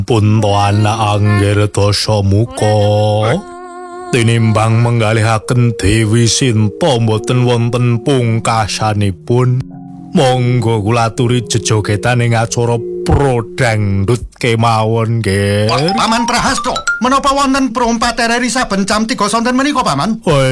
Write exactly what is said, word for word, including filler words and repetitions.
punto anak angger dosa muka. Tinimbang menggalihaken Dewi Sinta mboten wonten pungkasanipun. Monggo kula aturi jejogetan ing acara prodangdut kemawon nggih. Paman Prahasto, menapa wonten prompat R R I saben jam tiga sonten menika, Paman?